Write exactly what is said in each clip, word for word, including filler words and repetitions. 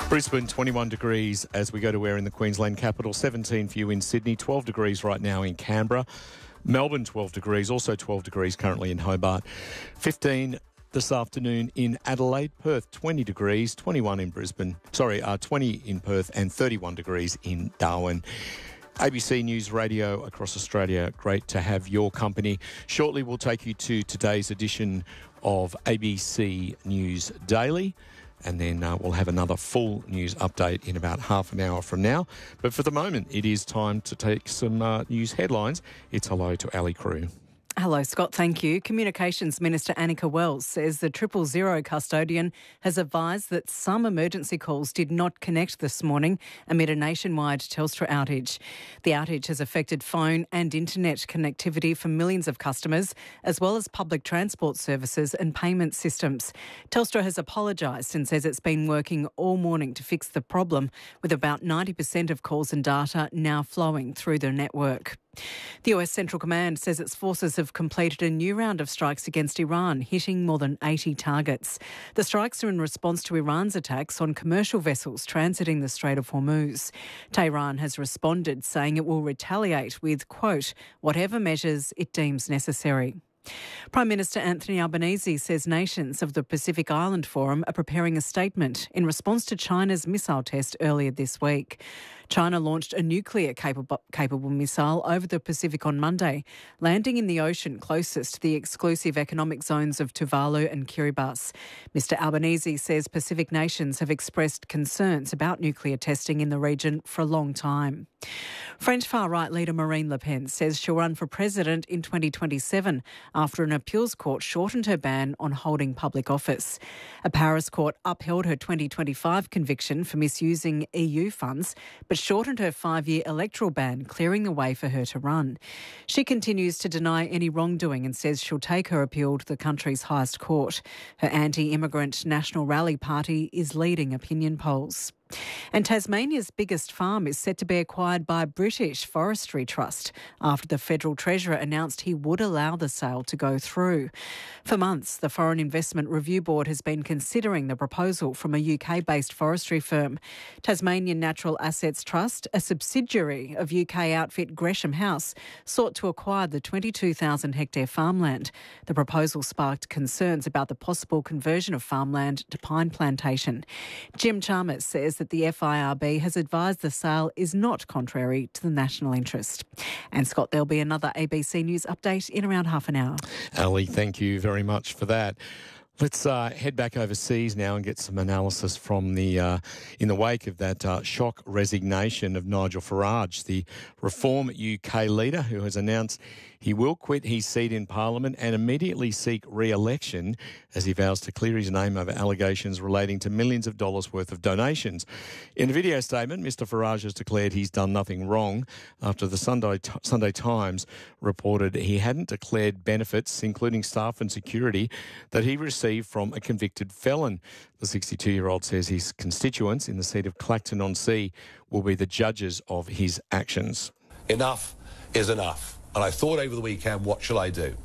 Brisbane, twenty-one degrees as we go to air in the Queensland capital, seventeen for you in Sydney, twelve degrees right now in Canberra. Melbourne, twelve degrees, also twelve degrees currently in Hobart. fifteen this afternoon in Adelaide. Perth, twenty degrees, twenty-one in Brisbane. Sorry, uh, twenty in Perth and thirty-one degrees in Darwin. A B C News Radio across Australia, great to have your company. Shortly we'll take you to today's edition of A B C News Daily. And then uh, we'll have another full news update in about half an hour from now. But for the moment, it is time to take some uh, news headlines. It's hello to Ali Crew. Hello, Scott. Thank you. Communications Minister Annika Wells says the Triple Zero custodian has advised that some emergency calls did not connect this morning amid a nationwide Telstra outage. The outage has affected phone and internet connectivity for millions of customers, as well as public transport services and payment systems. Telstra has apologised and says it's been working all morning to fix the problem, with about ninety percent of calls and data now flowing through the network. The U S Central Command says its forces have completed a new round of strikes against Iran, hitting more than eighty targets. The strikes are in response to Iran's attacks on commercial vessels transiting the Strait of Hormuz. Tehran has responded, saying it will retaliate with, quote, whatever measures it deems necessary. Prime Minister Anthony Albanese says nations of the Pacific Island Forum are preparing a statement in response to China's missile test earlier this week. China launched a nuclear capable, capable missile over the Pacific on Monday, landing in the ocean closest to the exclusive economic zones of Tuvalu and Kiribati. Mister Albanese says Pacific nations have expressed concerns about nuclear testing in the region for a long time. French far-right leader Marine Le Pen says she'll run for president in twenty twenty-seven after an appeals court shortened her ban on holding public office. A Paris court upheld her twenty twenty-five conviction for misusing E U funds, but shortened her five-year electoral ban, clearing the way for her to run. She continues to deny any wrongdoing and says she'll take her appeal to the country's highest court. Her anti-immigrant National Rally Party is leading opinion polls. And Tasmania's biggest farm is set to be acquired by a British Forestry Trust after the Federal Treasurer announced he would allow the sale to go through. For months, the Foreign Investment Review Board has been considering the proposal from a U K-based forestry firm. Tasmanian Natural Assets Trust, a subsidiary of U K outfit Gresham House, sought to acquire the twenty-two thousand hectare farmland. The proposal sparked concerns about the possible conversion of farmland to pine plantation. Jim Chalmers says that the F I R B has advised the sale is not contrary to the national interest. And Scott, there'll be another A B C News update in around half an hour. Ali, thank you very much for that. Let's uh, head back overseas now and get some analysis from the, uh, in the wake of that uh, shock resignation of Nigel Farage, the Reform U K leader who has announced he will quit his seat in Parliament and immediately seek re-election as he vows to clear his name over allegations relating to millions of dollars worth of donations. In a video statement, Mister Farage has declared he's done nothing wrong after the Sunday, Sunday Times reported he hadn't declared benefits, including staff and security, that he received from a convicted felon. The sixty-two-year-old says his constituents in the seat of Clacton-on-Sea will be the judges of his actions. Enough is enough. And I thought over the weekend, what shall I do?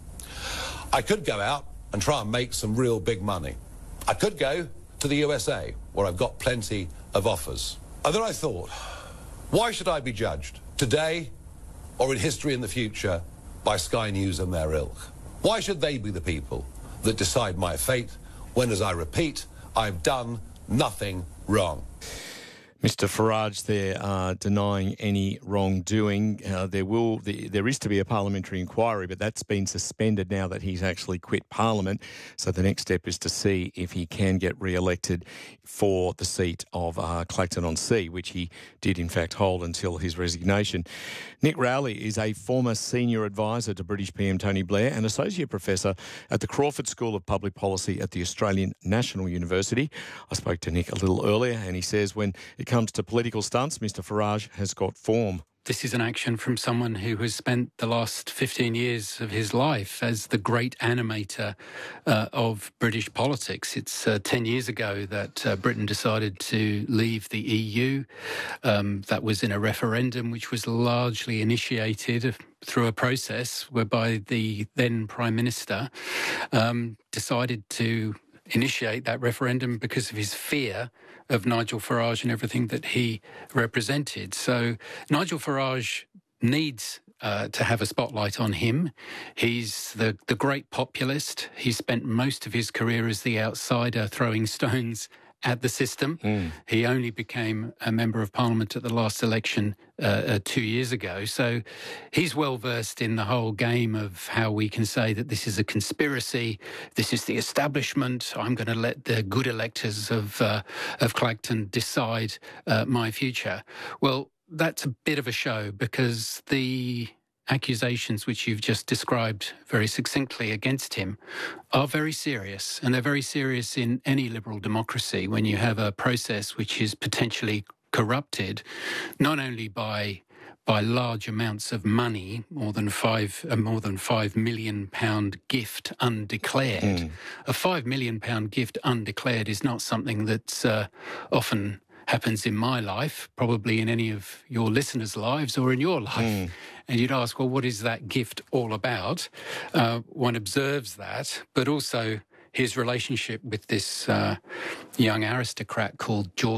I could go out and try and make some real big money. I could go to the U S A, where I've got plenty of offers. And then I thought, why should I be judged today or in history in the future by Sky News and their ilk? Why should they be the people that decide my fate when, as I repeat, I've done nothing wrong? Mister Farage there uh, denying any wrongdoing. Uh, there will, the, there is to be a parliamentary inquiry, but that's been suspended now that he's actually quit Parliament. So the next step is to see if he can get re-elected for the seat of uh, Clacton-on-Sea, which he did in fact hold until his resignation. Nick Rowley is a former senior advisor to British P M Tony Blair and associate professor at the Crawford School of Public Policy at the Australian National University. I spoke to Nick a little earlier and he says when it comes to political stunts, Mister Farage has got form. This is an action from someone who has spent the last fifteen years of his life as the great animator uh, of British politics. It's uh, ten years ago that uh, Britain decided to leave the E U. Um, that was in a referendum which was largely initiated through a process whereby the then Prime Minister um, decided to initiate that referendum because of his fear of Nigel Farage and everything that he represented. So Nigel Farage needs uh, to have a spotlight on him. He's the, the great populist. He spent most of his career as the outsider throwing stones at the system. Mm. He only became a member of parliament at the last election uh, uh, two years ago. So he's well versed in the whole game of how we can say that this is a conspiracy, this is the establishment, I'm going to let the good electors of, uh, of Clacton decide uh, my future. Well, that's a bit of a show, because the accusations which you've just described very succinctly against him are very serious, and they're very serious in any liberal democracy when you have a process which is potentially corrupted, not only by by large amounts of money, more than five a more than five million pound gift undeclared. Mm. A five million pound gift undeclared is not something that's uh, often happens in my life, probably in any of your listeners' lives or in your life. Mm. And you'd ask, well, what is that gift all about? Uh, one observes that, but also his relationship with this uh, young aristocrat called George